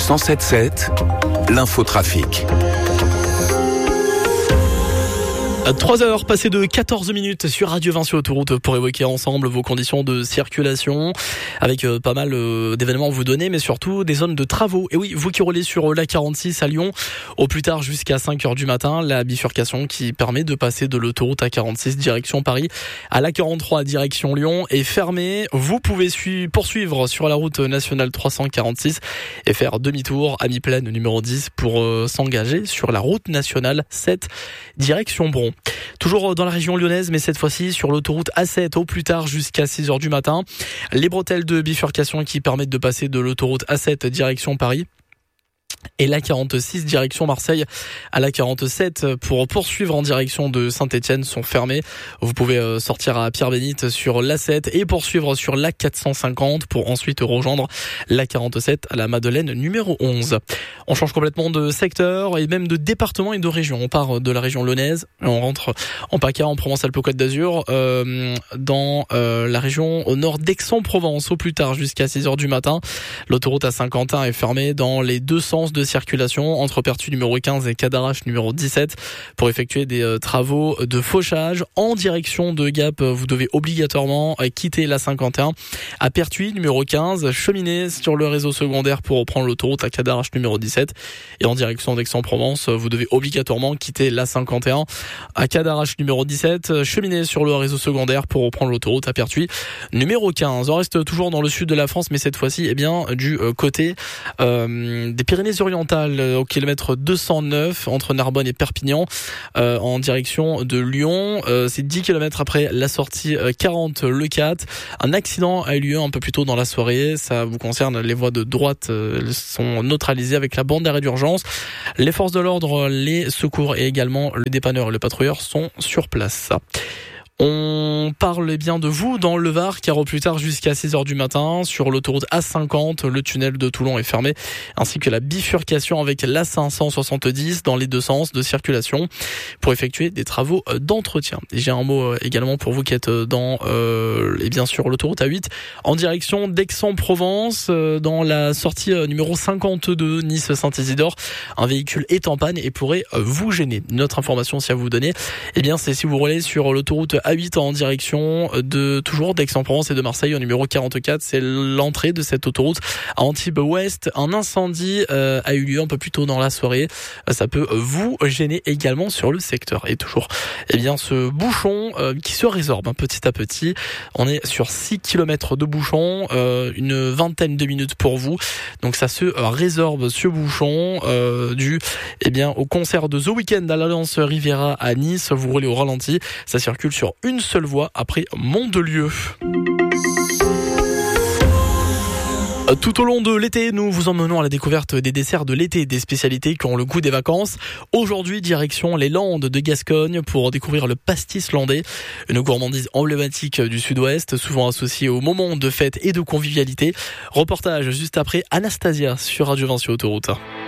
107.7, l'infotrafic. 3h passées de 14 minutes sur Radio Vinci Autoroute pour évoquer ensemble vos conditions de circulation avec pas mal d'événements à vous donner, mais surtout des zones de travaux. Et oui, vous qui roulez sur la 46 à Lyon, au plus tard jusqu'à 5h du matin, la bifurcation qui permet de passer de l'autoroute A46 direction Paris à la 43 direction Lyon est fermée. Vous pouvez poursuivre sur la route nationale 346 et faire demi-tour à mi-plaine numéro 10 pour s'engager sur la route nationale 7 direction Bron. Toujours dans la région lyonnaise, mais cette fois-ci sur l'autoroute A7 au plus tard jusqu'à 6h du matin. Les bretelles de bifurcation qui permettent de passer de l'autoroute A7 direction Paris et la 46 direction Marseille à la 47 pour poursuivre en direction de Saint-Etienne sont fermées. Vous pouvez sortir à Pierre-Bénite sur l'A7 et poursuivre sur la 450 pour ensuite rejoindre la 47 à la Madeleine numéro 11. On change complètement de secteur et même de département et de région. On part de la région lyonnaise et on rentre en PACA, en Provence-Alpes-Côte d'Azur, dans la région au nord d'Aix-en-Provence au plus tard jusqu'à 6h du matin. L'autoroute à Saint-Quentin est fermée dans les deux sens de circulation entre Pertuis numéro 15 et Cadarache numéro 17 pour effectuer des travaux de fauchage en direction de Gap. Vous devez obligatoirement quitter la 51 à Pertuis numéro 15, cheminer sur le réseau secondaire pour reprendre l'autoroute à Cadarache numéro 17 et en direction d'Aix-en-Provence, vous devez obligatoirement quitter la 51 à Cadarache numéro 17, cheminer sur le réseau secondaire pour reprendre l'autoroute à Pertuis numéro 15. On reste toujours dans le sud de la France, mais cette fois-ci du côté des Pyrénées-Orientales au kilomètre 209 entre Narbonne et Perpignan en direction de Lyon. C'est 10 km après la sortie 40 Le 4. Un accident a eu lieu un peu plus tôt dans la soirée. Ça vous concerne, les voies de droite sont neutralisées avec la bande d'arrêt d'urgence. Les forces de l'ordre, les secours et également le dépanneur et le patrouilleur sont sur place. On parle bien de vous dans le Var, car au plus tard jusqu'à 6h du matin, sur l'autoroute A50, le tunnel de Toulon est fermé, ainsi que la bifurcation avec l'A570 dans les deux sens de circulation pour effectuer des travaux d'entretien. Et j'ai un mot également pour vous qui êtes dans sur l'autoroute A8 en direction d'Aix-en-Provence, dans la sortie numéro 52 Nice-Saint-Isidore. Un véhicule est en panne et pourrait vous gêner. Une autre information si à vous donner, c'est si vous roulez sur l'autoroute A8 en direction toujours d'Aix-en-Provence et de Marseille au numéro 44, c'est l'entrée de cette autoroute à Antibes-Ouest. Un incendie a eu lieu un peu plus tôt dans la soirée. Ça peut vous gêner également sur le secteur. Et toujours, ce bouchon qui se résorbe petit à petit. On est sur 6 km de bouchon, une vingtaine de minutes pour vous. Donc ça se résorbe ce bouchon dû au concert de The Weeknd à l'Alliance Riviera à Nice. Vous roulez au ralenti. Ça circule sur une seule voie après Mont-de-Lieu. Tout au long de l'été, nous vous emmenons à la découverte des desserts de l'été, des spécialités qui ont le goût des vacances. Aujourd'hui, direction les Landes de Gascogne pour découvrir le pastis landais, une gourmandise emblématique du sud-ouest, souvent associée aux moments de fête et de convivialité. Reportage juste après Anastasia sur Radio Vinci Autoroute.